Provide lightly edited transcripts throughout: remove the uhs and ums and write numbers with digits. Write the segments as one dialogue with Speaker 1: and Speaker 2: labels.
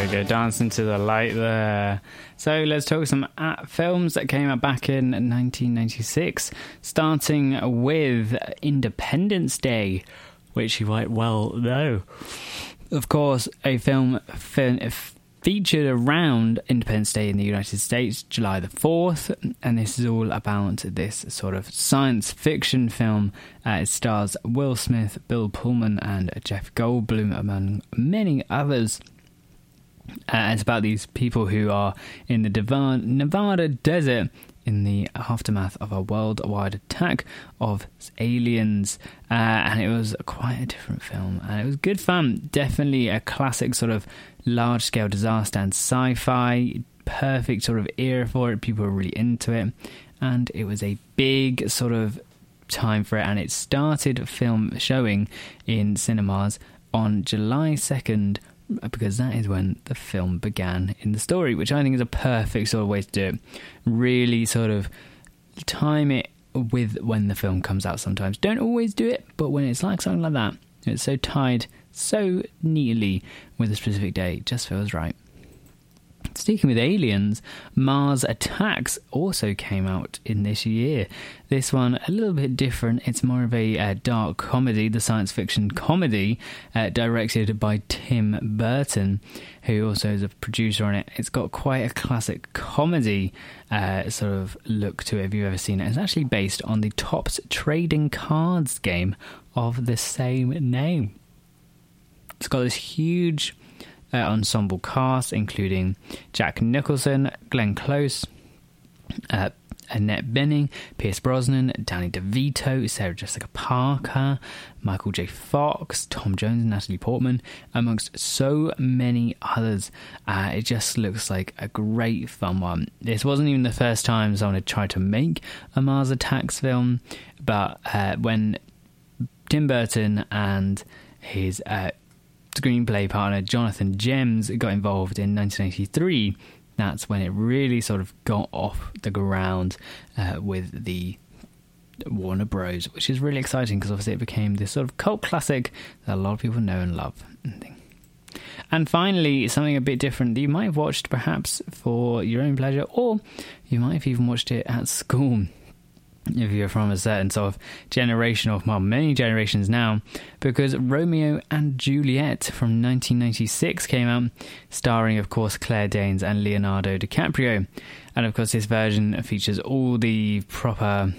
Speaker 1: go dancing to the light there. So let's talk some films that came out back in 1996, starting with Independence Day, which you might well know. Of course, a film featured around Independence Day in the United States, July the 4th, and this is all about this sort of science fiction film. It stars Will Smith, Bill Pullman and Jeff Goldblum, among many others. It's about these people who are in the Nevada desert in the aftermath of a worldwide attack of aliens, and it was quite a different film, and it was good fun. Definitely a classic sort of large-scale disaster and sci-fi, perfect sort of era for it. People were really into it, and it was a big sort of time for it, and it started film showing in cinemas on July 2nd, because that is when the film began in the story, which I think is a perfect sort of way to do it. Really sort of time it with when the film comes out sometimes. Don't always do it, but when it's like something like that, it's so tied so neatly with a specific day, it just feels right. Sticking with aliens, Mars Attacks also came out in this year. This one a little bit different. It's more of a dark comedy, the science fiction comedy, directed by Tim Burton, who also is a producer on it. It's got quite a classic comedy sort of look to it, if you've ever seen it. It's actually based on the Topps trading cards game of the same name. It's got this huge ensemble cast, including Jack Nicholson, Glenn Close, Annette Bening, Pierce Brosnan, Danny DeVito, Sarah Jessica Parker, Michael J. Fox, Tom Jones, Natalie Portman, amongst so many others. It just looks like a great fun one. This wasn't even the first time someone had tried to make a Mars Attacks film, but when Tim Burton and his screenplay partner Jonathan Gems got involved in 1983, that's when it really sort of got off the ground with the Warner Bros, which is really exciting because obviously it became this sort of cult classic that a lot of people know and love. And finally, something a bit different that you might have watched perhaps for your own pleasure, or you might have even watched it at school if you're from a certain sort of generation, or well, many generations now, because Romeo and Juliet from 1996 came out, starring, of course, Claire Danes and Leonardo DiCaprio. And, of course, this version features all the proper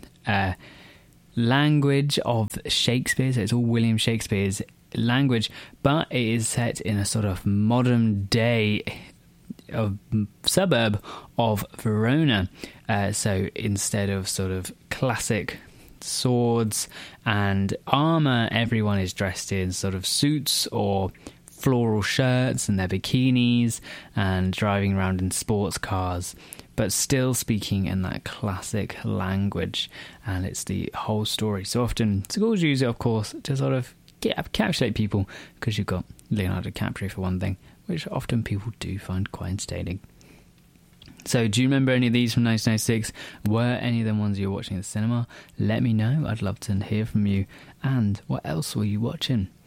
Speaker 1: language of Shakespeare, so it's all William Shakespeare's language, but it is set in a sort of modern day suburb of Verona. So instead of sort of classic swords and armour, everyone is dressed in sort of suits or floral shirts and their bikinis and driving around in sports cars, but still speaking in that classic language. And it's the whole story. So often schools use it, of course, to sort of encapsulate people, because you've got Leonardo DiCaprio for one thing, which often people do find quite entertaining. So do you remember any of these from 1996? Were any of them ones you were watching at the cinema? Let me know. I'd love to hear from you. And what else were you watching?